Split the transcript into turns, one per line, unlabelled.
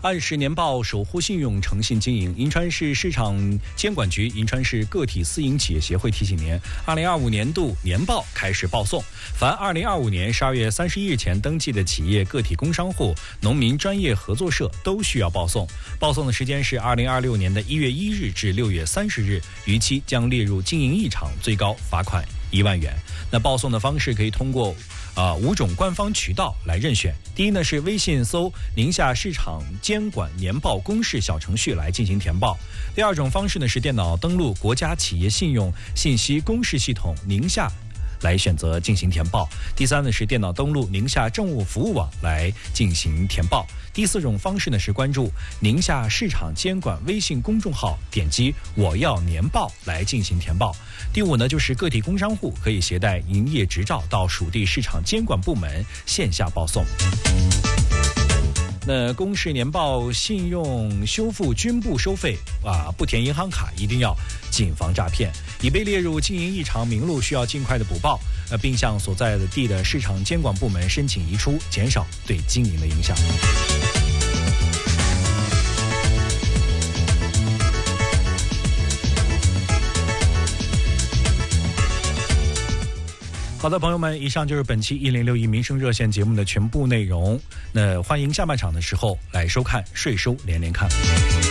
按时年报，守护信用，诚信经营。银川市市场监管局、银川市个体私营企业协会提醒您，2025年度年报开始报送。凡2025年12月31日前登记的企业、个体工商户、农民专业合作社都需要报送。报送的时间是2026年的1月1日至6月30日，逾期将列入经营异常，最高罚款1万元。那报送的方式可以通过5种官方渠道来任选。第一呢是微信搜宁夏市场监管年报公示小程序来进行填报。第二种方式呢是电脑登录国家企业信用信息公示系统宁夏来选择进行填报。第三呢是电脑登录宁夏政务服务网来进行填报。第四种方式呢是关注宁夏市场监管微信公众号，点击我要年报来进行填报。第五呢就是个体工商户可以携带营业执照到属地市场监管部门线下报送。那公示年报信用修复均不收费不填银行卡一定要谨防诈骗。已被列入经营异常名录需要尽快的补报，并向所在地的市场监管部门申请移出，减少对经营的影响。好的，朋友们，以上就是本期1061民生热线节目的全部内容。那欢迎下半场的时候来收看税收连连看。